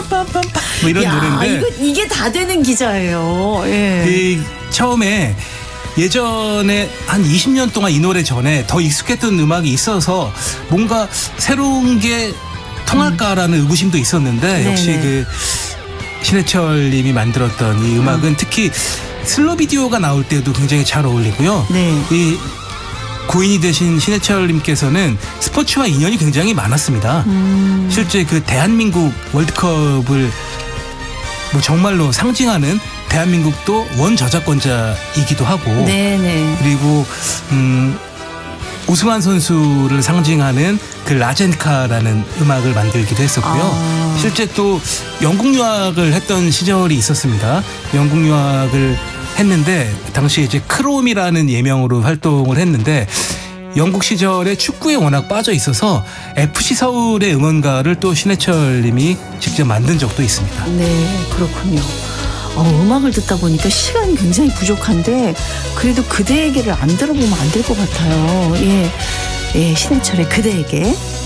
뭐 이런 야, 노래인데 이게 다 되는 기자예요. 예. 처음에 예전에 한 20년 동안 이 노래 전에 더 익숙했던 음악이 있어서 뭔가 새로운 게 통할까라는 의구심도 있었는데 역시 네네. 그 신해철 님이 만들었던 이 음악은 특히 슬로 비디오가 나올 때도 굉장히 잘 어울리고요. 네. 이 고인이 되신 신해철 님께서는 스포츠와 인연이 굉장히 많았습니다. 실제 그 대한민국 월드컵을 뭐 정말로 상징하는 대한민국도 원저작권자이기도 하고 네네. 그리고 우승환 선수를 상징하는 그 라젠카라는 음악을 만들기도 했었고요. 실제 또 영국 유학을 했던 시절이 있었습니다. 영국 유학을 했는데 당시에 이제 크롬이라는 예명으로 활동을 했는데 영국 시절에 축구에 워낙 빠져 있어서 FC 서울의 응원가를 또 신해철 님이 직접 만든 적도 있습니다. 네, 그렇군요. 음악을 듣다 보니까 시간이 굉장히 부족한데 그래도 그대에게를 안 들어보면 안 될 것 같아요. 예, 신해철의 그대에게.